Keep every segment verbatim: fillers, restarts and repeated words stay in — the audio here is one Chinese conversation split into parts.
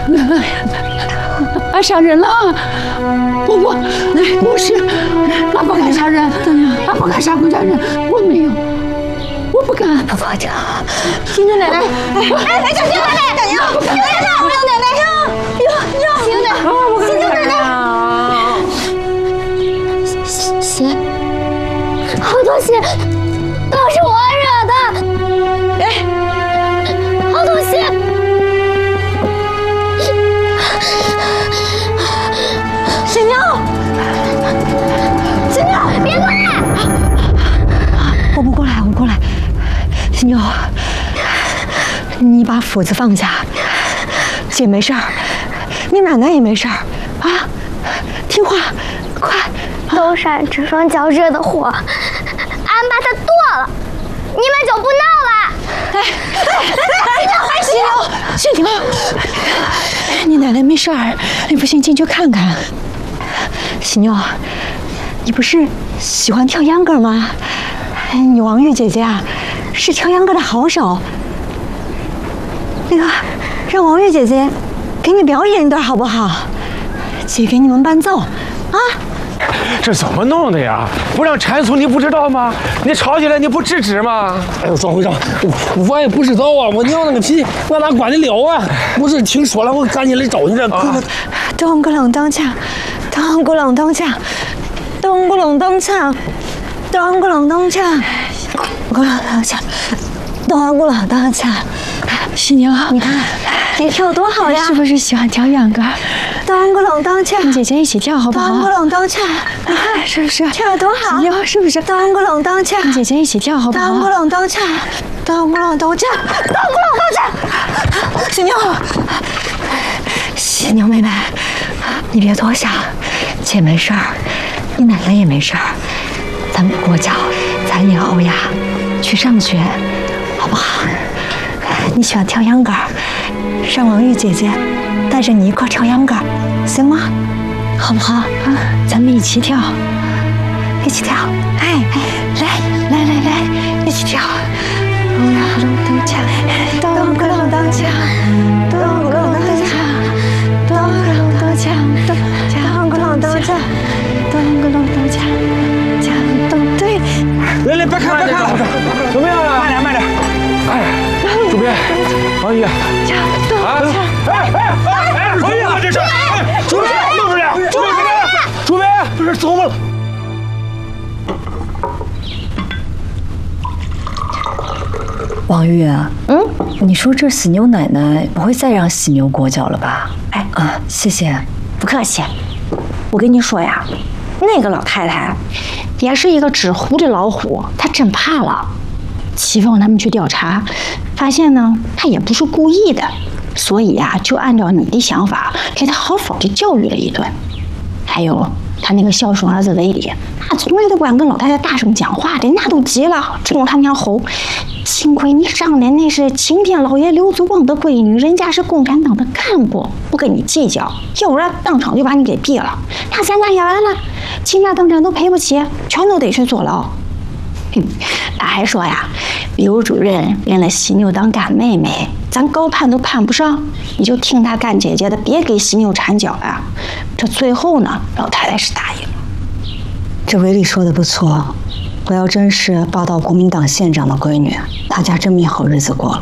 俺杀人了！不不，不是，俺不敢杀人，俺不敢杀公家人，我没有，我不敢。 婆婆，这金牛奶奶，哎哎，小金奶奶，小牛，金牛奶奶，金牛奶奶，哟哟，金牛奶奶，金牛奶奶，血，好多血，都是我惹的，哎，好多血。 小牛，小牛，别过来！ 我不过来，我不过来。小牛，你把斧子放下。姐没事儿，你奶奶也没事儿啊，听话，快！ 都是俺这双脚惹的祸，俺把它剁了，你们就不闹了。 哎哎哎！小牛，小牛，你奶奶没事儿，你不信进去看看。 喜妞，你不是喜欢跳秧歌吗？你王玉姐姐啊，是跳秧歌的好手。那个，让王玉姐姐给你表演一段好不好？姐给你们伴奏，啊！ 这怎么弄的呀？不让铲除你不知道吗？你吵起来你不制止吗？ 哎呦，赵会长，我我也不知道啊，我娘那个皮，我哪管得了啊？不是听说了，我赶紧来找你了。啊、 咚咕啷当锵。 当咕啷当锵，当咕啷当锵，当咕啷当锵，咕啷当锵，当咕啷当锵。喜妞，你看你跳多好呀！是不是喜欢跳秧歌？当咕啷当锵，跟姐姐一起跳好不好？当咕啷当锵，你看是不是跳得多好？喜妞是不是？当咕啷当锵，跟姐姐一起跳好不好？当咕啷当锵，当咕啷当锵，当咕啷当锵。喜妞，喜妞妹妹。 你别多想，姐没事儿，你奶奶也没事儿，咱不裹脚，咱也熬牙，去上学，好不好？你喜欢跳秧歌，让王玉姐姐带着你一块跳秧歌，行吗？好不好？啊，咱们一起跳，一起跳，哎哎，来来来来，一起跳。咚咕啷当锵，咚咕啷当锵，咚咕啷当锵，咚咕啷当锵，咚咚咕啷当锵，咚咕啷当锵，锵咚对。 来来，别看别看，怎么样啊？ 慢点慢点。 哎，主编，王姨， 锵咚锵。 哎哎哎哎，王姨啊，这是，哎，主编，弄着点，主编，主编，不是走了。 王玉啊，嗯，你说这死牛奶奶不会再让喜牛裹脚了吧？哎啊，谢谢， 不客气。我跟你说呀，那个老太太也是一个纸糊的老虎，她真怕了。启凤他们去调查，发现呢，她也不是故意的，所以呀，就按照你的想法，给她好好的教育了一顿。还有他那个孝顺儿子韦礼，那从来都不敢跟老太太大声讲话的，那都急了，冲着他娘吼。幸亏你上的那是青天老爷刘祖光的闺女，人家是共产党的干部，不跟你计较，要不然当场就把你给毙了。那咱家也完了，倾家荡产都赔不起，全都得去坐牢。哼，他还说呀，刘主任认了喜妞当干妹妹，咱高攀都攀不上，你就听他干姐姐的，别给喜妞缠脚呀。这最后呢，老太太是答应了。 这韦礼说的不错，我要真是报到国民党县长的闺女，她家真没好日子过了。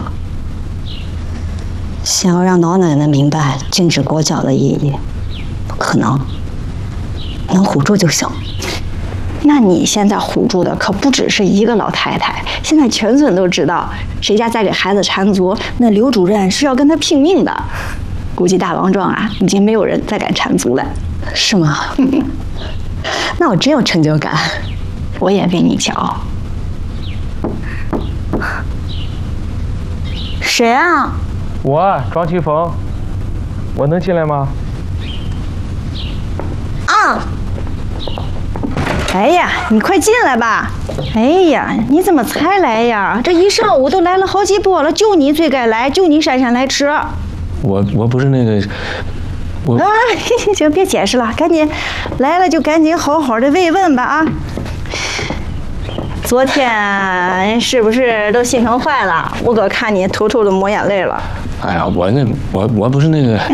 想要让老奶奶明白禁止裹脚的意义，不可能，能唬住就行。 那你现在唬住的可不只是一个老太太，现在全村都知道，谁家再给孩子缠足，那刘主任是要跟他拼命的。估计大王庄啊，已经没有人再敢缠足了， 是吗？那我真有成就感。 我也给你瞧。谁啊？ 我庄启峰，我能进来吗？ 啊！哎呀，你快进来吧！哎呀，你怎么才来呀？这一上午都来了好几波了，就你最该来，就你姗姗来迟。 我我不是那个，我啊，行，别解释了，赶紧来了就赶紧好好的慰问吧啊！昨天是不是都心疼坏了？我哥看你偷偷的抹眼泪了。 哎呀，我那我我不是那个。